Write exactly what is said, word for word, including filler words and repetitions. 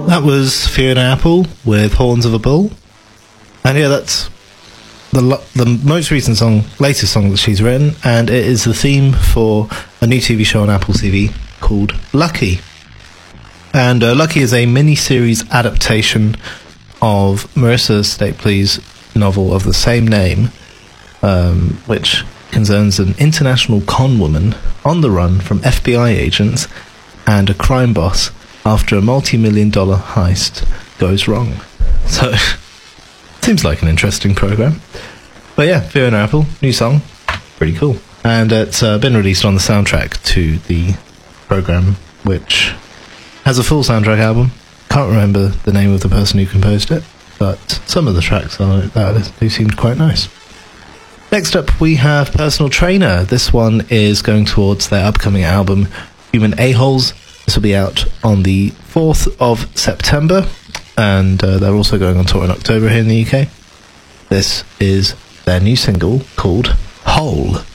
That was Fiona Apple with Horns of a Bull. And yeah, that's the lo- the most recent song, latest song that she's written, and it is the theme for a new T V show on Apple T V called Lucky. And uh, Lucky is a mini-series adaptation of Marissa Stapley's novel of the same name, um, which concerns an international con woman on the run from F B I agents and a crime boss after a multi-million dollar heist goes wrong. So, seems like an interesting program. But yeah, Fiona Apple, new song, pretty cool. And it's uh, been released on the soundtrack to the program, which has a full soundtrack album. Can't remember the name of the person who composed it, but some of the tracks on it, that they seemed quite nice. Next up, we have Personal Trainer. This one is going towards their upcoming album, Human A-Holes. This will be out on the fourth of September, and uh, they're also going on tour in October here in the U K. This is their new single called Whole.